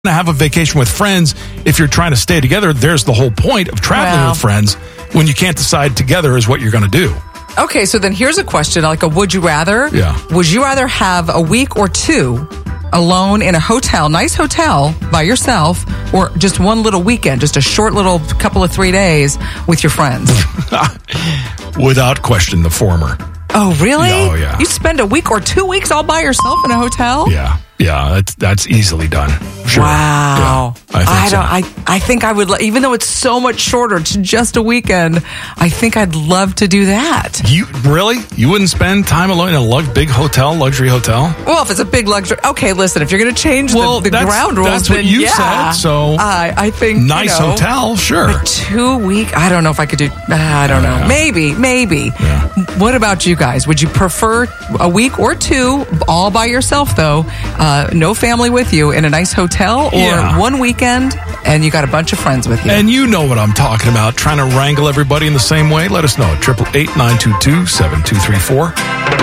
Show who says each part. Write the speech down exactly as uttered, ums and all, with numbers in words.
Speaker 1: to have a vacation with friends, if you're trying to stay together, there's the whole point of traveling
Speaker 2: Well.
Speaker 1: with friends when you can't decide together is what you're going to do.
Speaker 2: Okay, so then here's a question, like a would you rather?
Speaker 1: Yeah.
Speaker 2: Would you rather have a week or two alone in a hotel, nice hotel, by yourself, or just one little weekend, just a short little couple of three days with your friends?
Speaker 1: Without question, the former.
Speaker 2: Oh, really?
Speaker 1: Oh, yeah.
Speaker 2: You spend a week or two weeks all by yourself in a hotel?
Speaker 1: Yeah, yeah, that's that's easily done. Sure.
Speaker 2: Wow.
Speaker 1: Yeah, I think
Speaker 2: I
Speaker 1: so.
Speaker 2: don't. I, I think I would. li- Even though it's so much shorter, it's just a weekend. I think I'd love to do that.
Speaker 1: You really? You wouldn't spend time alone in a lug, big hotel, luxury hotel?
Speaker 2: Well, if it's a big luxury, okay. Listen, if you're going to change
Speaker 1: Well,
Speaker 2: the, the
Speaker 1: that's-
Speaker 2: ground rules,
Speaker 1: that's what
Speaker 2: then
Speaker 1: you
Speaker 2: yeah.
Speaker 1: said, so
Speaker 2: I, I think you
Speaker 1: Nice
Speaker 2: know,
Speaker 1: hotel, sure.
Speaker 2: Two week. I don't know if I could do. I don't know.
Speaker 1: Yeah.
Speaker 2: Maybe. Maybe.
Speaker 1: Yeah.
Speaker 2: What about you guys? Would you prefer a week or two, all by yourself though, uh, no family with you, in a nice hotel, or
Speaker 1: Yeah.
Speaker 2: one weekend and you got a bunch of friends with you?
Speaker 1: And you know what I'm talking about. Trying to wrangle everybody in the same way? Let us know at eight eight eight, nine two two, seven two three four.